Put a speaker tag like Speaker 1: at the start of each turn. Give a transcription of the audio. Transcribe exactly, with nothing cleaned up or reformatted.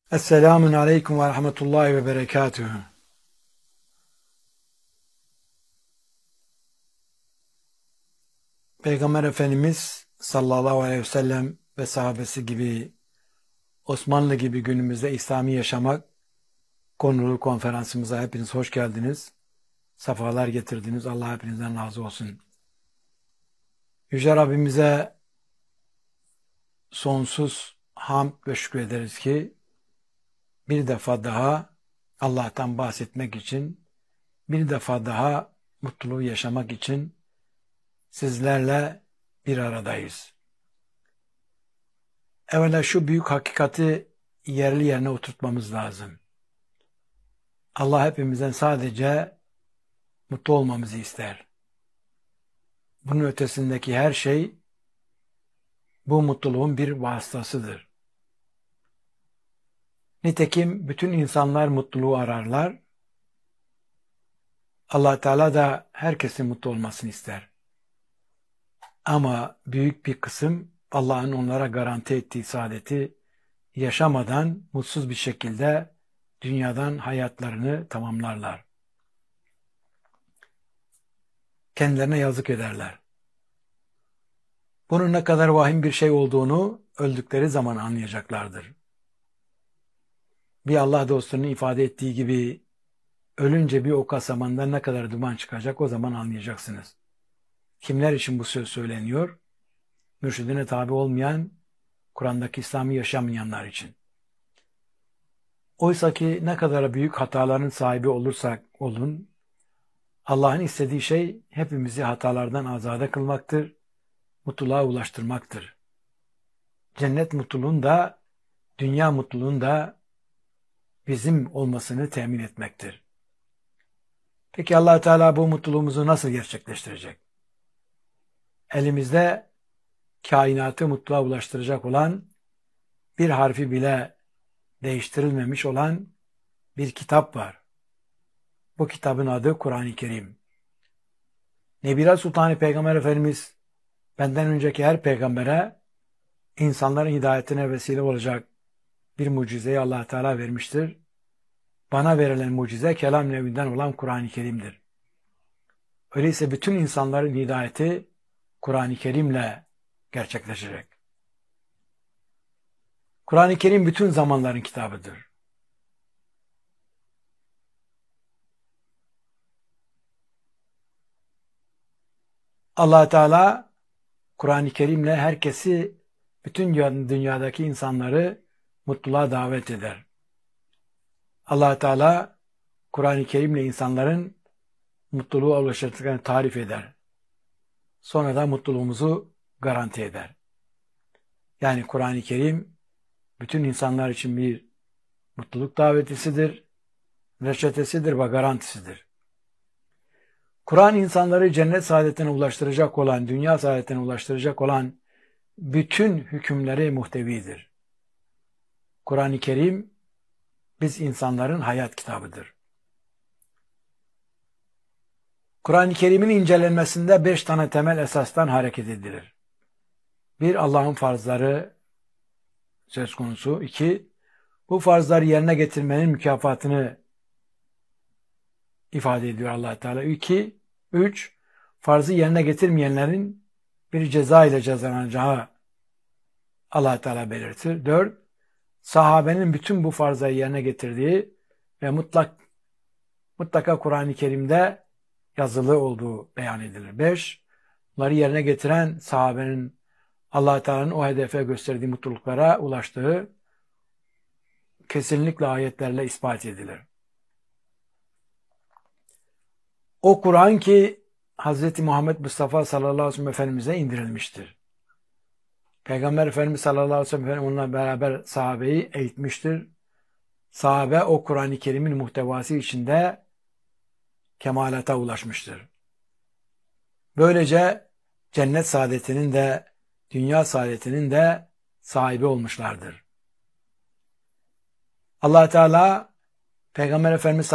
Speaker 1: Esselamun Aleyküm ve Rahmetullahi ve Berekatühü. Peygamber Efendimiz sallallahu aleyhi ve sellem ve sahabesi gibi Osmanlı gibi günümüzde İslami yaşamak konulu konferansımıza hepiniz hoş geldiniz. Sefalar getirdiniz. Allah hepinizden razı olsun. Yüce Rabbimize sonsuz hamd ve şükrederiz ki bir defa daha Allah'tan bahsetmek için, bir defa daha mutluluğu yaşamak için sizlerle bir aradayız. Evvela şu büyük hakikati yerli yerine oturtmamız lazım. Allah hepimizden sadece mutlu olmamızı ister. Bunun ötesindeki her şey bu mutluluğun bir vasıtasıdır. Nitekim bütün insanlar mutluluğu ararlar. Allah Teala da herkesin mutlu olmasını ister. Ama büyük bir kısım Allah'ın onlara garanti ettiği saadeti yaşamadan mutsuz bir şekilde dünyadan hayatlarını tamamlarlar. Kendilerine yazık ederler. Bunun ne kadar vahim bir şey olduğunu öldükleri zaman anlayacaklardır. Bir Allah dostunun ifade ettiği gibi ölünce bir ok asamandan ne kadar duman çıkacak o zaman anlayacaksınız. Kimler için bu söz söyleniyor? Mürşidine tabi olmayan, Kur'an'daki İslam'ı yaşamayanlar için. Oysa ki ne kadar büyük hataların sahibi olursak olun, Allah'ın istediği şey hepimizi hatalardan azade kılmaktır, mutluluğa ulaştırmaktır. Cennet mutluluğunda, dünya mutluluğunda bizim olmasını temin etmektir. Peki Allah Teala bu mutluluğumuzu nasıl gerçekleştirecek? Elimizde kainatı mutluluğa ulaştıracak olan, bir harfi bile değiştirilmemiş olan bir kitap var. Bu kitabın adı Kur'an-ı Kerim. Nebira Sultanı Peygamber Efendimiz benden önceki her peygambere insanların hidayetine vesile olacak bir mucizeyi Allah Teala vermiştir. Bana verilen mucize kelam nevinden olan Kur'an-ı Kerim'dir. Öyleyse bütün insanların hidayeti Kur'an-ı Kerim'le gerçekleşecek. Kur'an-ı Kerim bütün zamanların kitabıdır. Allah Teala Kur'an-ı Kerim'le herkesi, bütün dünyadaki insanları mutluluğa davet eder. Allah Teala Kur'an-ı Kerim'le insanların mutluluğa ulaşacaklarını tarif eder. Sonra da mutluluğumuzu garanti eder. Yani Kur'an-ı Kerim bütün insanlar için bir mutluluk davetisidir, reçetesidir ve garantisidir. Kur'an insanları cennet saadetine ulaştıracak olan, dünya saadetine ulaştıracak olan bütün hükümleri muhtevidir. Kur'an-ı Kerim biz insanların hayat kitabıdır. Kur'an-ı Kerim'in incelenmesinde beş tane temel esastan hareket edilir. Bir, Allah'ın farzları söz konusu. İki, bu farzları yerine getirmenin mükafatını ifade ediyor Allah Teala. İki, üç, farzı yerine getirmeyenlerin bir ceza ile cezalanacağı Allah Teala belirtir. Dört, sahabenin bütün bu farzları yerine getirdiği ve mutlak mutlaka Kur'an-ı Kerim'de yazılı olduğu beyan edilir. Beş, bunları yerine getiren sahabenin Allah Teala'nın o hedefe gösterdiği mutluluklara ulaştığı kesinlikle ayetlerle ispat edilir. O Kur'an ki Hz. Muhammed Mustafa sallallahu aleyhi ve sellem Efendimiz'e indirilmiştir. Peygamber Efendimiz sallallahu aleyhi ve sellem onunla beraber sahabeyi eğitmiştir. Sahabe o Kur'an-ı Kerim'in muhtevası içinde kemalata ulaşmıştır. Böylece cennet saadetinin de dünya saadetinin de sahibi olmuşlardır. Allah Teala Peygamber Efendimiz